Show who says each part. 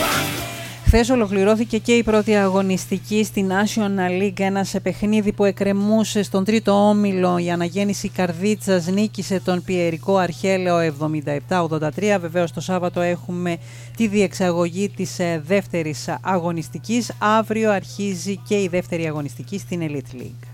Speaker 1: Χθες ολοκληρώθηκε και η πρώτη αγωνιστική στη National League, ένα σε παιχνίδι που εκκρεμούσε στον τρίτο όμιλο. Η Αναγέννηση Καρδίτσας νίκησε τον Πιερικό Αρχέλαιο 77-83. Βεβαίως το Σάββατο έχουμε τη διεξαγωγή της δεύτερης αγωνιστικής. Αύριο αρχίζει και η δεύτερη αγωνιστική στην Elite League.